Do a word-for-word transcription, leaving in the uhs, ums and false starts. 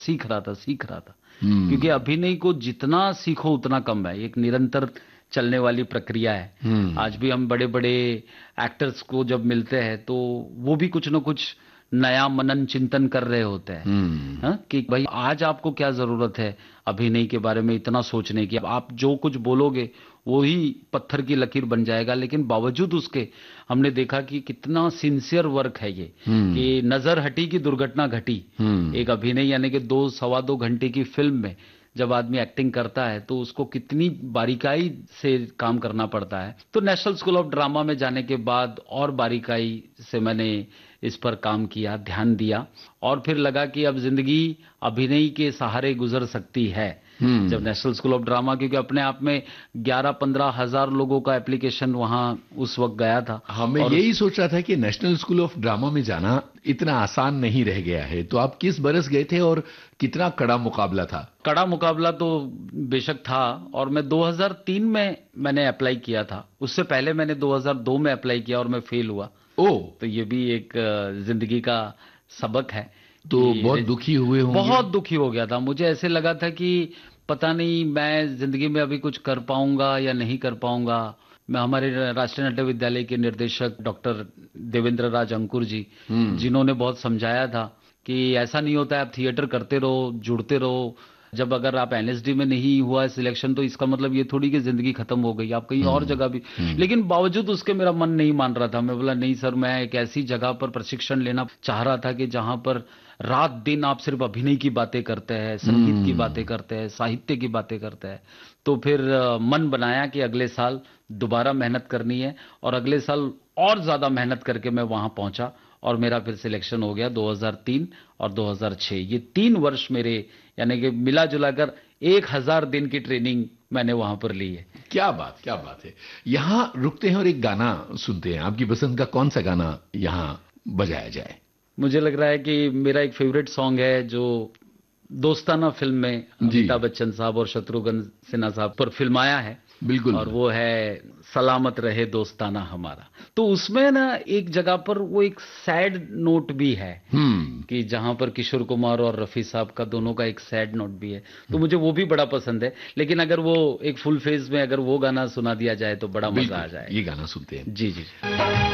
सीख रहा था सीख रहा था हम्म। क्योंकि अभिनय को जितना सीखो उतना कम है, एक निरंतर चलने वाली प्रक्रिया है। हम्म। आज भी हम बड़े बड़े एक्टर्स को जब मिलते हैं तो वो भी कुछ ना कुछ नया मनन चिंतन कर रहे होते हैं। हम्म। हाँ कि भाई आज आपको क्या जरूरत है अभिनय के बारे में इतना सोचने की, आप जो कुछ बोलोगे वो ही पत्थर की लकीर बन जाएगा। लेकिन बावजूद उसके हमने देखा कि कितना सिंसियर वर्क है ये, हम्म। कि नजर हटी की दुर्घटना घटी। हम्म। एक अभिनय यानी कि दो सवा दो घंटे की फिल्म में जब आदमी एक्टिंग करता है तो उसको कितनी बारीकाई से काम करना पड़ता है। तो नेशनल स्कूल ऑफ ड्रामा में जाने के बाद और बारीकाई से मैंने इस पर काम किया, ध्यान दिया, और फिर लगा कि अब जिंदगी अभिनय के सहारे गुजर सकती है। जब हम्म। नेशनल स्कूल ऑफ ड्रामा, क्योंकि अपने आप में ग्यारह पंद्रह हजार लोगों का एप्लीकेशन वहां उस वक्त गया था। हाँ, मैं और यही सोच रहा था कि नेशनल स्कूल ऑफ ड्रामा में जाना इतना आसान नहीं रह गया है। तो आप किस बरस गए थे और कितना कड़ा मुकाबला था? कड़ा मुकाबला तो बेशक था, और मैं दो हज़ार तीन में मैंने अप्लाई किया था। उससे पहले मैंने दो हज़ार दो में अप्लाई किया और मैं फेल हुआ। ओ, तो ये भी एक अ, जिंदगी का सबक है तो कि बहुत रे- दुखी हुए होंगे। बहुत दुखी हो गया था। मुझे ऐसे लगा था कि पता नहीं मैं जिंदगी में अभी कुछ कर पाऊंगा या नहीं कर पाऊंगा। मैं हमारे राष्ट्रीय नाट्य विद्यालय के निर्देशक डॉक्टर देवेंद्र राज अंकुर जी, हम्म। जिन्होंने बहुत समझाया था कि ऐसा नहीं होता है, आप थिएटर करते रहो, जुड़ते रहो। जब अगर आप एनएसडी में नहीं हुआ है सिलेक्शन तो इसका मतलब ये थोड़ी कि जिंदगी खत्म हो गई, आप कहीं और हम्म। जगह भी। हम्म। लेकिन बावजूद उसके मेरा मन नहीं मान रहा था। मैं बोला नहीं सर, मैं एक ऐसी जगह पर प्रशिक्षण लेना चाह रहा था कि जहां पर रात दिन आप सिर्फ अभिनय की बातें करते हैं, संगीत की बातें हम्म। करते हैं, साहित्य की बातें करते हैं। तो फिर अ, मन बनाया कि अगले साल दोबारा मेहनत करनी है, और अगले साल और ज्यादा मेहनत करके मैं वहां पहुंचा, और मेरा फिर सिलेक्शन हो गया दो हज़ार तीन और दो हज़ार छह। ये तीन वर्ष मेरे, यानी कि मिला जुला कर एक हजार दिन की ट्रेनिंग मैंने वहां पर ली है। क्या बात, क्या बात है। यहाँ रुकते हैं और एक गाना सुनते हैं। आपकी पसंद का कौन सा गाना यहाँ बजाया जाए? मुझे लग रहा है कि मेरा एक फेवरेट सॉन्ग है जो दोस्ताना फिल्म में जी, अमिताभ बच्चन साहब और शत्रुघ्न सिन्हा साहब पर फिल्माया है, बिल्कुल। और वो है सलामत रहे दोस्ताना हमारा। तो उसमें ना एक जगह पर वो एक सैड नोट भी है, हम्म। कि जहां पर किशोर कुमार और रफी साहब का दोनों का एक सैड नोट भी है। तो मुझे वो भी बड़ा पसंद है। लेकिन अगर वो एक फुल फेज में अगर वो गाना सुना दिया जाए तो बड़ा मजा आ बिल्कुल, जाएगा। ये गाना सुनते हैं। जी जी।